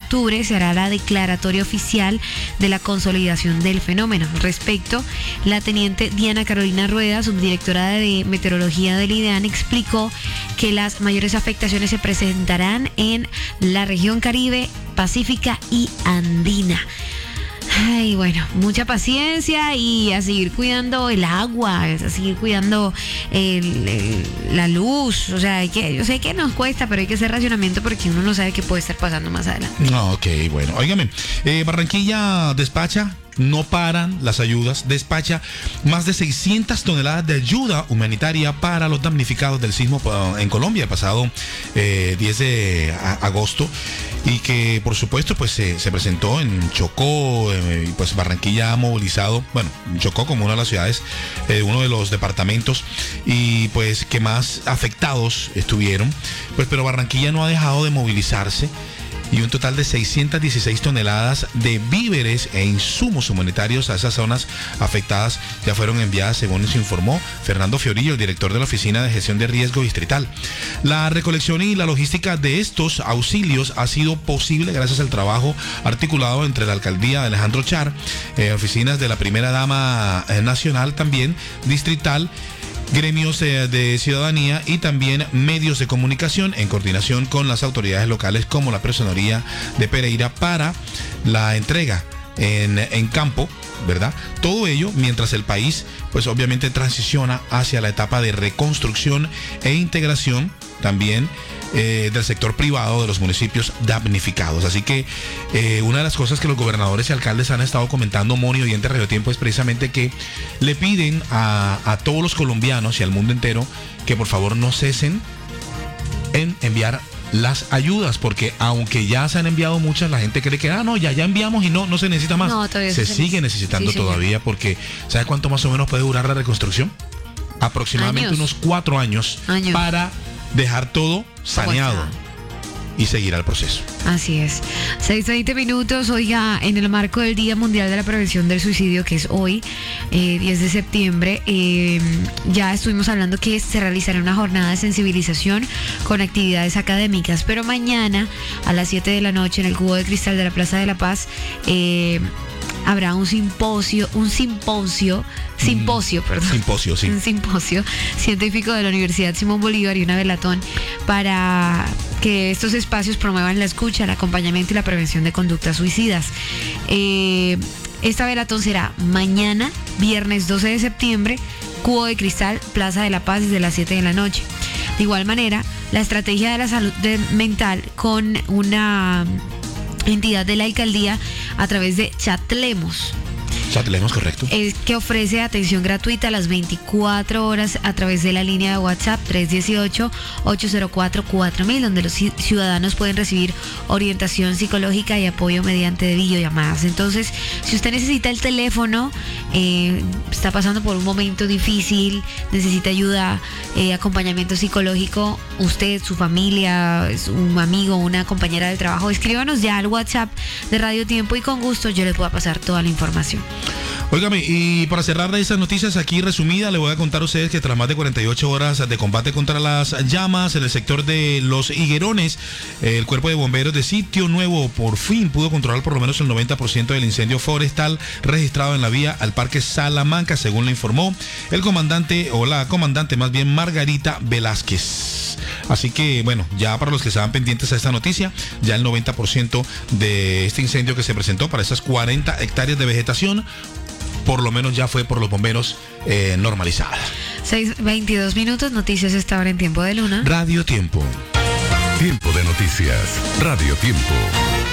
octubre se hará la declaratoria oficial de la consolidación del fenómeno. Al respecto, la teniente Diana Carolina Rueda, subdirectora de meteorología del IDEAN, explicó que las mayores afectaciones se presentarán en la región Caribe, Pacífica y Andina. Ay, bueno, mucha paciencia y a seguir cuidando el agua, a seguir cuidando la luz. O sea, yo sé que nos cuesta, pero hay que hacer racionamiento porque uno no sabe qué puede estar pasando más adelante. Ok, bueno, óigame, Barranquilla despacha. No paran las ayudas, despacha más de 600 toneladas de ayuda humanitaria para los damnificados del sismo en Colombia el pasado 10 de agosto, y que por supuesto pues se presentó en Chocó. Pues Barranquilla ha movilizado, bueno, Chocó como una de las ciudades, uno de los departamentos y pues que más afectados estuvieron, pues pero Barranquilla no ha dejado de movilizarse. Y un total de 616 toneladas de víveres e insumos humanitarios a esas zonas afectadas ya fueron enviadas, según se informó Fernando Fiorillo, el director de la Oficina de Gestión de Riesgo Distrital. La recolección y la logística de estos auxilios ha sido posible gracias al trabajo articulado entre la alcaldía de Alejandro Char, oficinas de la primera dama nacional, también distrital, gremios de ciudadanía y también medios de comunicación en coordinación con las autoridades locales como la Personería de Pereira para la entrega en campo, ¿verdad? Todo ello mientras el país pues obviamente transiciona hacia la etapa de reconstrucción e integración también del sector privado de los municipios damnificados. Así que una de las cosas que los gobernadores y alcaldes han estado comentando, Moni, oyente Radio Tiempo, es precisamente que le piden a todos los colombianos y al mundo entero que por favor no cesen en enviar las ayudas, porque aunque ya se han enviado muchas, la gente cree que ya enviamos y no se necesita más. No, se sigue necesitando todavía, porque ¿sabe cuánto más o menos puede durar la reconstrucción? Aproximadamente unos 4 años para dejar todo saneado y seguir al proceso. Así es. 6:20 minutos. Oiga, en el marco del Día Mundial de la Prevención del Suicidio, que es hoy, 10 de septiembre, ya estuvimos hablando que se realizará una jornada de sensibilización con actividades académicas, pero mañana a las 7 de la noche en el Cubo de Cristal de la Plaza de la Paz habrá un simposio científico de la Universidad Simón Bolívar y una velatón para que estos espacios promuevan la escucha, el acompañamiento y la prevención de conductas suicidas. Esta velatón será mañana, viernes 12 de septiembre, Cubo de Cristal, Plaza de la Paz, desde las 7 de la noche. De igual manera, la estrategia de la salud mental con una entidad de la alcaldía a través de Chatlemos. Chatlemos, correcto. Que ofrece atención gratuita a las 24 horas a través de la línea de WhatsApp 318-804-4000, donde los ciudadanos pueden recibir orientación psicológica y apoyo mediante videollamadas. Entonces, si usted necesita el teléfono, está pasando por un momento difícil, necesita ayuda, acompañamiento psicológico, usted, su familia, un amigo, una compañera de trabajo, escríbanos ya al WhatsApp de Radio Tiempo y con gusto yo les voy a pasar toda la información. Óigame, y para cerrar estas noticias aquí resumida, le voy a contar a ustedes que tras más de 48 horas de combate contra las llamas en el sector de Los Higuerones, el Cuerpo de Bomberos de Sitio Nuevo por fin pudo controlar por lo menos el 90% del incendio forestal registrado en la vía al Parque Salamanca, según le informó el comandante, o la comandante más bien, Margarita Velázquez. Así que, bueno, ya para los que estaban pendientes a esta noticia, ya el 90% de este incendio que se presentó para esas 40 hectáreas de vegetación, por lo menos ya fue por los bomberos normalizada. 6:22 minutos, noticias esta hora en Tiempo de Luna. Radio Tiempo. Tiempo de noticias. Radio Tiempo.